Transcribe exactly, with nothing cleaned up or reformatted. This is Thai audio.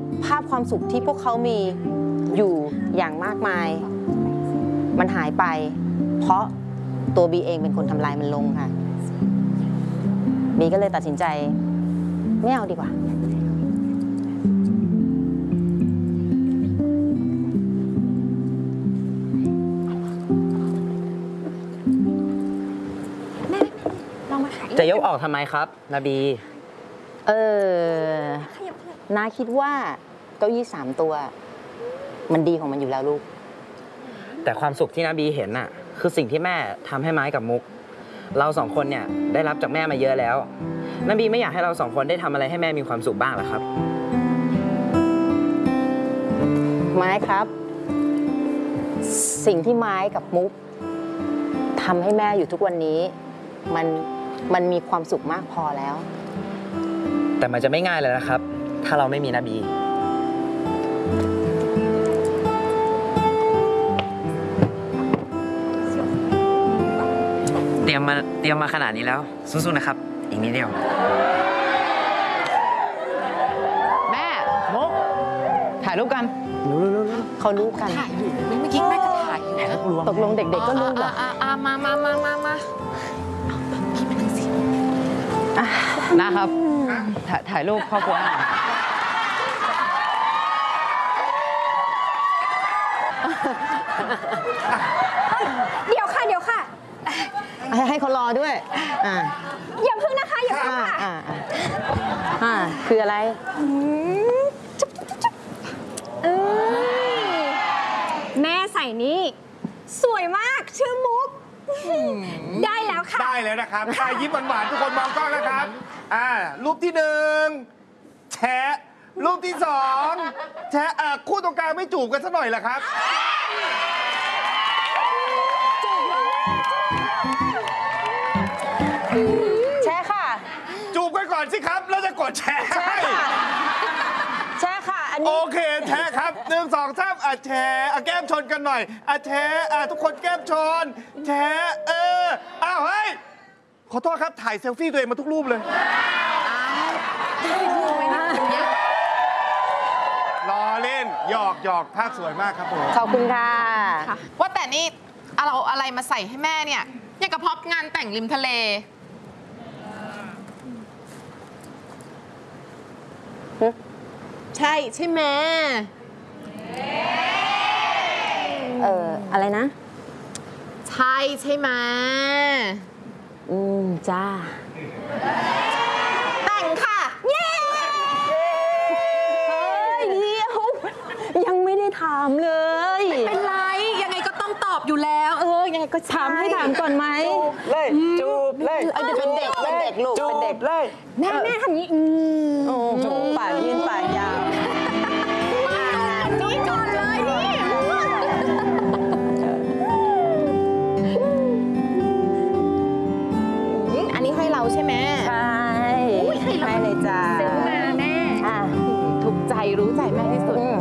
ภาพความสุขที่พวกเขามีอยู่อย่างมากมายมันหายไปเพราะตัวบีเองเป็นคนทำลายมันลงค่ะบีก็เลยตัดสินใจไม่เอาดีกว่าจะยกออกทำไมครับนาบีเออน้าคิดว่าเก้าอี้สามตัวมันดีของมันอยู่แล้วลูกแต่ความสุขที่นาบีเห็นน่ะคือสิ่งที่แม่ทำให้ไม้กับมุกเราสองคนเนี่ยได้รับจากแม่มาเยอะแล้วนาบีไม่อยากให้เราสองคนได้ทำอะไรให้แม่มีความสุขบ้างหรอครับไม้ครับสิ่งที่ไม้กับมุกทำให้แม่อยู่ทุกวันนี้มันมันมีความสุขมากพอแล้วแต่มันจะไม่ง่ายเลยนะครับถ้าเราไม่มีนาบีเตรียมมาเตรียมมาขนาดนี้แล้วสู้ๆนะครับอีกนิดเดียวแม่มุกถ่ายรูปกันเขารู้กันถ่ายอยู่เมื่อกี้แม่ก็ถ่ายอยู่นะตกลงเด็กๆก็รู้เหรอมามามามามาพี่มาดูสินะครับถ่ายรูปครอบครัวเดี๋ยวค่ะเดี๋ยวค่ะให้เขารอด้วยอ่าอย่าพึ่งนะคะอย่าพึ่งค่ะอ่าอ่าคืออะไรแม่ใส่นี่สวยมากชื่อมุกได้แล้วค่ะได้แล้วนะครับถ่ายยิ้มหวานๆทุกคนมองกล้องนะครับอ่ารูปที่หนึ่งแชะรูปที่สองแชะอ่าคู่ตรงกลางไม่จูบกันสักหน่อยเหรอครับแชร์ค่ะจูบกันก่อนสิครับแล้วจะกดแชร์แชร์ค่ะแชร์ค่ะอันนี้โอเคแชร์ครับหนึ่งสองสามอ่ะแชร์อ่ะแก้มชนกันหน่อยอ่ะแชร์อ่ะทุกคนแก้มชนแชร์เอออ้าวเฮ้ยขอโทษครับถ่ายเซลฟี่ตัวเองมาทุกรูปเลยล้อเล่นหยอกหยอกภาพสวยมากครับผมขอบคุณค่ะว่าแต่นี่เราอะไรมาใส่ให้แม่เนี่ยยังกระพอบงานแต่งริมทะเลใช่ใช่ไหมเอออะไรนะใช่ใช่ไหมอืมจ้าแต่งค่ะเย้เฮ้ยเดี๋ยวยังไม่ได้ถามเลยไม่เป็นไรยังไงก็ต้องตอบอยู่แล้วเออยังไงก็ถามให้ถามก่อนไหมเลยจูบเลยเป็นเด็กเป็นเด็กลูกเป็นเด็กเลยแม่แม่ทำนี้โอ้โหปากยืนปากยาวนี่ก่อนเลยนี่อันนี้ให้เราใช่ไหมใช่ให้เลยจ้าซื้อมาแม่ถูกใจรู้ใจแม่ที่สุด